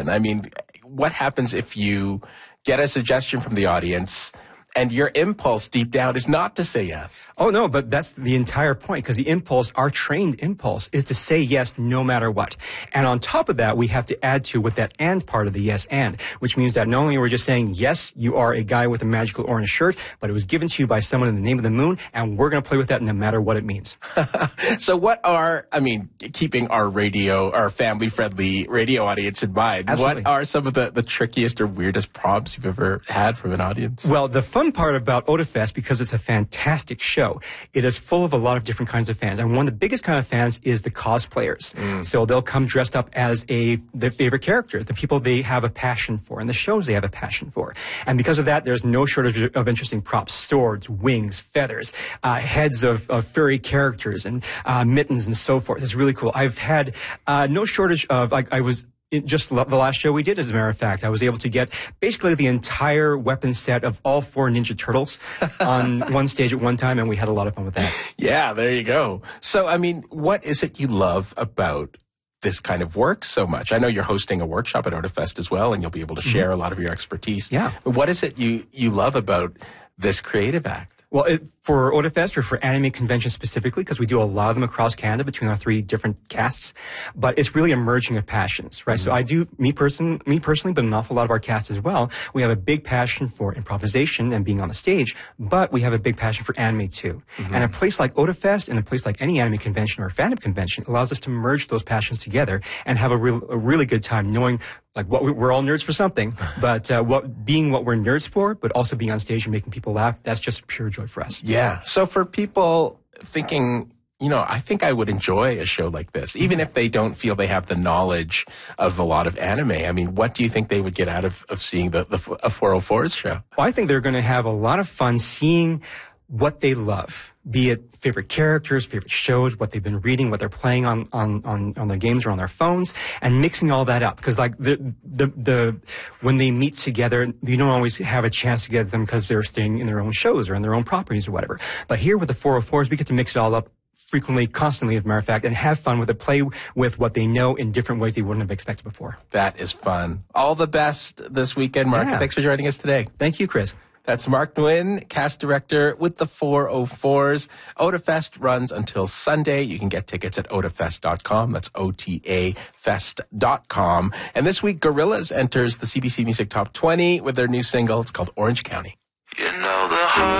suggestion. I mean, what happens if you get a suggestion from the audience and your impulse deep down is not to say yes? Oh, no, but that's the entire point, because the impulse, our trained impulse, is to say yes no matter what. And on top of that, we have to add to with that and part of the yes and, which means that not only are we just saying, yes, you are a guy with a magical orange shirt, but it was given to you by someone in the name of the moon, and we're going to play with that no matter what it means. So keeping our family-friendly radio audience in mind, Absolutely. What are some of the trickiest or weirdest prompts you've ever had from an audience? Well, the fun part about OdaFest, because it's a fantastic show, it is full of a lot of different kinds of fans. And one of the biggest kind of fans is the cosplayers. So they'll come dressed up as their favorite characters, the people they have a passion for, and the shows they have a passion for. And because of that, there's no shortage of interesting props: swords, wings, feathers, heads of furry characters, and mittens and so forth. It's really cool. I've had no shortage of, just the last show we did, as a matter of fact, I was able to get basically the entire weapon set of all 4 Ninja Turtles on one stage at one time, and we had a lot of fun with that. Yeah, there you go. So, I mean, what is it you love about this kind of work so much? I know you're hosting a workshop at OdaFest as well, and you'll be able to share a lot of your expertise. Yeah. What is it you love about this creative act? Well, for OdaFest, or for anime conventions specifically, because we do a lot of them across Canada between our 3 different casts, but it's really a merging of passions, right? So I do, me personally, but an awful lot of our cast as well, we have a big passion for improvisation and being on the stage, but we have a big passion for anime too. And a place like OdaFest and a place like any anime convention or fandom convention allows us to merge those passions together and have a really good time, knowing like we're all nerds for something, but being what we're nerds for, but also being on stage and making people laugh, that's just pure joy for us. Yeah. So for people thinking, I think I would enjoy a show like this, even if they don't feel they have the knowledge of a lot of anime. I mean, what do you think they would get out of seeing a 404's show? Well, I think they're going to have a lot of fun seeing what they love, be it favorite characters, favorite shows, what they've been reading, what they're playing on their games or on their phones, and mixing all that up. Because like when they meet together, you don't always have a chance to get them because they're staying in their own shows or in their own properties or whatever. But here with the 404s, we get to mix it all up frequently, constantly, as a matter of fact, and have fun with it, play with what they know in different ways they wouldn't have expected before. That is fun. All the best this weekend, Mark. Yeah. Thanks for joining us today. Thank you, Chris. That's Mark Nguyen, cast director with the 404s. OdaFest runs until Sunday. You can get tickets at odafest.com. That's OTAFest.com. And this week, Gorillaz enters the CBC Music Top 20 with their new single. It's called Orange County. You know the heart